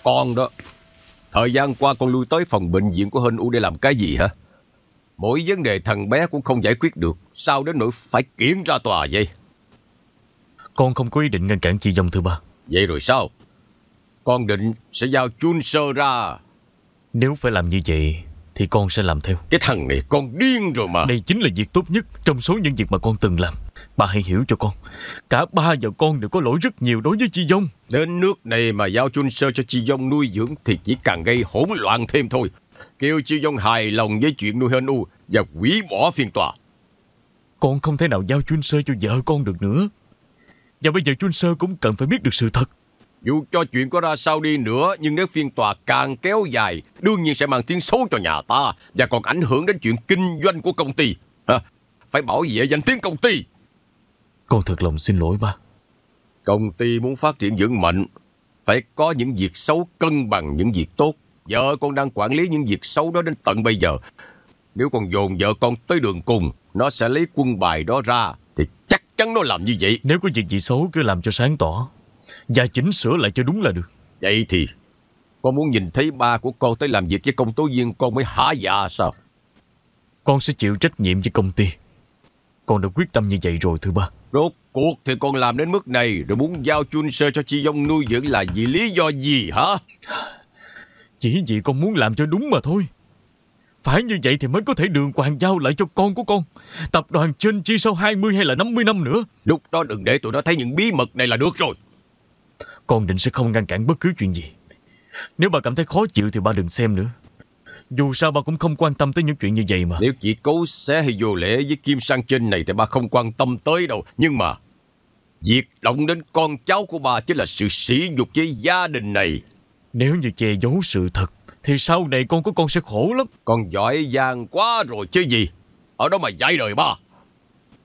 con đó. Thời gian qua con lui tới phòng bệnh viện của Hên U để làm cái gì hả? Mỗi vấn đề thằng bé cũng không giải quyết được, sao đến nỗi phải kiện ra tòa vậy? Con không có ý định ngăn cản chị Dông thưa ba. Vậy rồi sao? Con định sẽ giao Chun Sơ ra. Nếu phải làm như vậy thì con sẽ làm theo. Cái thằng này con điên rồi mà. Đây chính là việc tốt nhất trong số những việc mà con từng làm. Bà hãy hiểu cho con. Cả ba và con đều có lỗi rất nhiều đối với chị Dông. Đến nước này mà giao Chun Sơ cho Chi Dông nuôi dưỡng thì chỉ càng gây hỗn loạn thêm thôi. Kêu Chi Dông hài lòng với chuyện nuôi Hên U và hủy bỏ phiên tòa. Con không thể nào giao Chun Sơ cho vợ con được nữa. Và bây giờ Chun Sơ cũng cần phải biết được sự thật. Dù cho chuyện có ra sao đi nữa, nhưng nếu phiên tòa càng kéo dài, đương nhiên sẽ mang tiếng xấu cho nhà ta và còn ảnh hưởng đến chuyện kinh doanh của công ty. Phải bảo vệ danh tiếng công ty. Con thật lòng xin lỗi ba. Công ty muốn phát triển vững mạnh, phải có những việc xấu cân bằng những việc tốt. Vợ con đang quản lý những việc xấu đó đến tận bây giờ. Nếu con dồn vợ con tới đường cùng, nó sẽ lấy quân bài đó ra, thì chắc chắn nó làm như vậy. Nếu có việc gì xấu cứ làm cho sáng tỏ và chỉnh sửa lại cho đúng là được. Vậy thì con muốn nhìn thấy ba của con tới làm việc với công tố viên con mới hả dạ sao? Con sẽ chịu trách nhiệm với công ty. Con đã quyết tâm như vậy rồi thưa ba. Rốt cuộc thì con làm đến mức này rồi muốn giao Chun Sơ cho Chi Dông nuôi dưỡng là vì lý do gì hả? Chỉ vì con muốn làm cho đúng mà thôi. Phải như vậy thì mới có thể đường hoàng giao lại cho con của con. Tập đoàn trên chi sau 20 hay là 50 năm nữa. Lúc đó đừng để tụi nó thấy những bí mật này là được rồi. Con định sẽ không ngăn cản bất cứ chuyện gì. Nếu bà cảm thấy khó chịu thì bà đừng xem nữa. Dù sao bà cũng không quan tâm tới những chuyện như vậy mà. Nếu chỉ cấu xé hay vô lễ với Kim Sang Trinh này thì ba không quan tâm tới đâu. Nhưng mà việc động đến con cháu của ba chính là sự sỉ nhục với gia đình này. Nếu như che giấu sự thật thì sau này con của con sẽ khổ lắm. Con giỏi giang quá rồi chứ gì. Ở đó mà dạy đời ba.